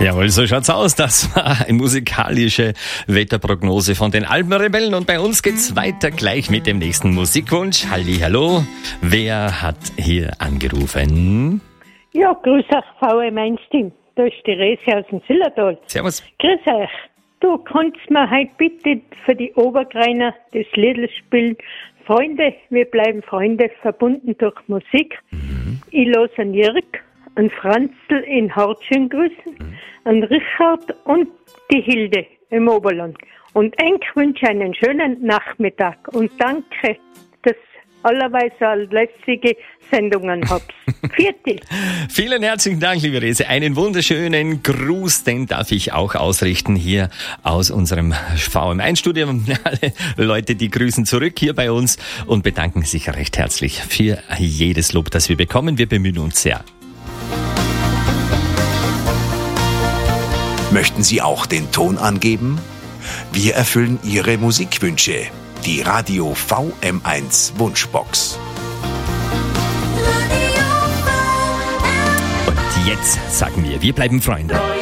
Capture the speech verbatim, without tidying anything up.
Jawohl, so schaut's aus. Das war eine musikalische Wetterprognose von den Alpenrebellen. Und bei uns geht's weiter gleich mit dem nächsten Musikwunsch. Hallihallo. Wer hat hier angerufen? Ja, grüß euch, V M eins Team. Da ist die Rese aus dem Zillertal. Servus. Grüß euch. Du kannst mir heute bitte für die Obergreiner das Lied spielen. Freunde, wir bleiben Freunde, verbunden durch Musik. Mhm. Ich lasse einen Jörg, einen Franzl in Hartschen grüßen, mhm. einen Richard und die Hilde im Oberland. Und ich wünsche einen schönen Nachmittag und danke, dass allerweise eine lässige Sendungen habt. Vierte. Vielen herzlichen Dank, liebe Rese. Einen wunderschönen Gruß, den darf ich auch ausrichten hier aus unserem V M eins Studio. Alle Leute, die grüßen zurück hier bei uns und bedanken sich recht herzlich für jedes Lob, das wir bekommen. Wir bemühen uns sehr. Möchten Sie auch den Ton angeben? Wir erfüllen Ihre Musikwünsche. Die Radio V M eins Wunschbox. Und jetzt sagen wir, wir bleiben Freunde.